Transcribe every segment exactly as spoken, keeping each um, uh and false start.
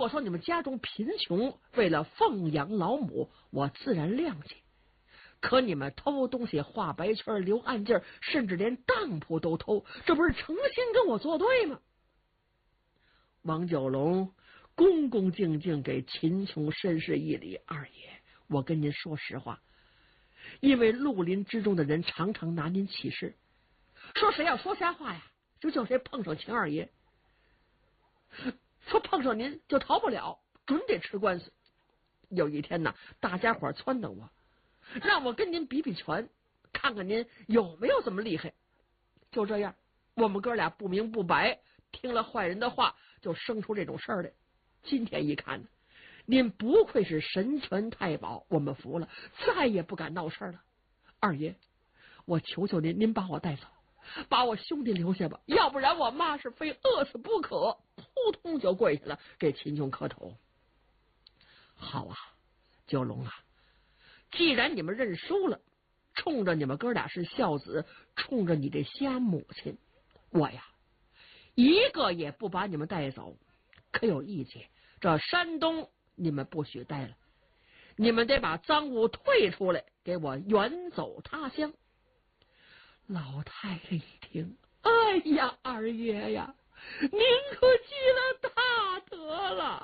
果说你们家中贫穷，为了奉养老母，我自然谅解。可你们偷东西、画白圈、留暗劲，甚至连当铺都偷，这不是诚心跟我作对吗？王九龙恭恭敬敬给秦琼深施一礼：二爷，我跟您说实话，因为绿林之中的人常常拿您起事，说谁要说瞎话呀，就叫谁碰上秦二爷，说碰上您就逃不了，准得吃官司。有一天呢，大家伙撺掇我，让我跟您比比拳，看看您有没有这么厉害。就这样，我们哥俩不明不白听了坏人的话，就生出这种事儿来。今天一看呢，您不愧是神拳太保，我们服了，再也不敢闹事了。二爷，我求求您，您把我带走，把我兄弟留下吧，要不然我妈是非饿死不可。扑通就跪下了，给秦琼磕头。好啊，九龙啊，既然你们认输了，冲着你们哥俩是孝子，冲着你这瞎母亲，我呀一个也不把你们带走。可有一节，这山东你们不许待了，你们得把赃物退出来，给我远走他乡。老太太一听，哎呀，二爷呀，您可积了大德了。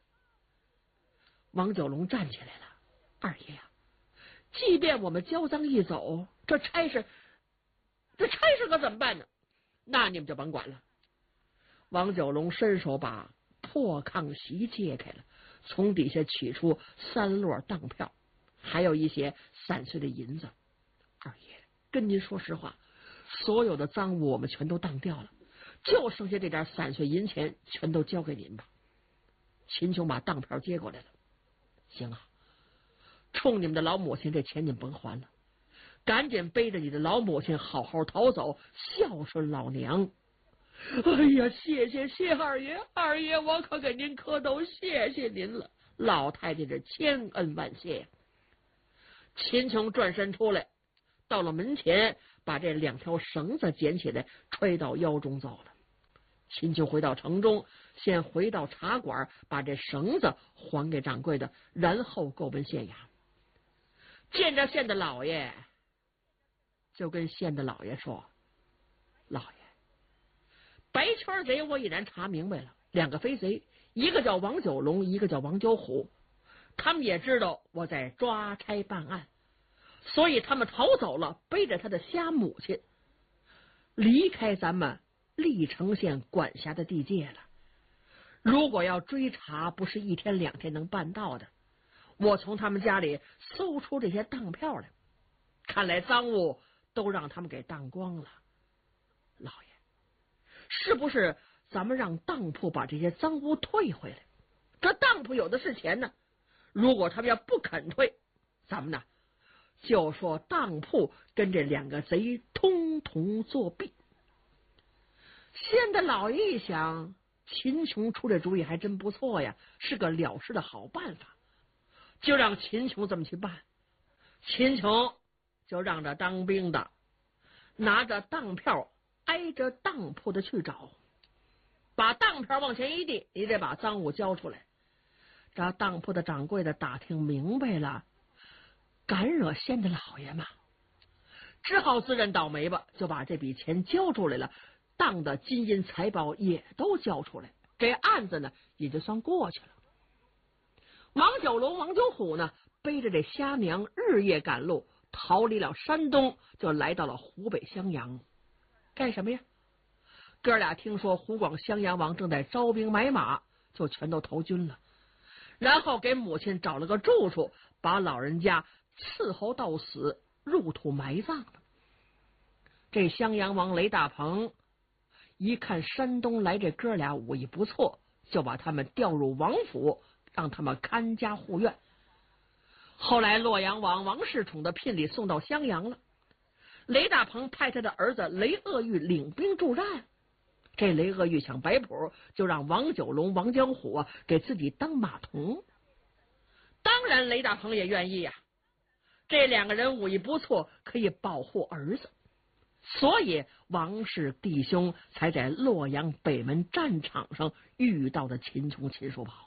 王九龙站起来了：二爷呀，即便我们交赃一走，这差事这差事可怎么办呢？那你们就甭管了。王九龙伸手把破炕席揭开了，从底下取出三摞当票，还有一些散碎的银子。二爷，跟您说实话，所有的赃物我们全都当掉了，就剩下这点散碎银钱，全都交给您吧。秦琼把当票接过来了：行啊，冲你们的老母亲，这钱你们甭还了，赶紧背着你的老母亲好好逃走，孝顺老娘。哎呀，谢谢谢二爷，二爷我可给您磕头，谢谢您了。老太太这千恩万谢。秦琼转身出来，到了门前，把这两条绳子捡起来，揣到腰中走了。秦琼回到城中，先回到茶馆，把这绳子还给掌柜的，然后够奔县衙。见着县的老爷，就跟县的老爷说：老爷，白圈贼我已然查明白了，两个飞贼，一个叫王九龙，一个叫王九虎，他们也知道我在抓差办案，所以他们逃走了，背着他的瞎母亲离开咱们历城县管辖的地界了。如果要追查，不是一天两天能办到的。我从他们家里搜出这些当票来，看来赃物都让他们给当光了。老爷，是不是咱们让当铺把这些赃物退回来？这当铺有的是钱呢，如果他们要不肯退，咱们呢就说当铺跟这两个贼通同作弊。县的老爷一想，秦琼出这主意还真不错呀，是个了事的好办法，就让秦琼这么去办。秦琼就让这当兵的拿着当票挨着当铺的去找，把当票往前一递，你得把赃物交出来。这当铺的掌柜的打听明白了，敢惹县的老爷嘛，只好自认倒霉吧，就把这笔钱交出来了，当的金银财宝也都交出来，这案子呢也就算过去了。王九龙、王九虎呢，背着这瞎娘日夜赶路，逃离了山东，就来到了湖北襄阳。干什么呀？哥俩听说湖广襄阳王正在招兵买马，就全都投军了，然后给母亲找了个住处，把老人家伺候到死，入土埋葬了。这襄阳王雷大鹏一看山东来这哥俩武艺不错，就把他们调入王府，让他们看家护院。后来洛阳王王世充的聘礼送到襄阳了，雷大鹏派他的儿子雷鄂玉领兵助战。这雷鄂玉抢摆谱，就让王九龙、王江虎啊给自己当马童。当然雷大鹏也愿意呀、啊，这两个人武艺不错，可以保护儿子，所以王氏弟兄才在洛阳北门战场上遇到的秦琼、秦叔宝。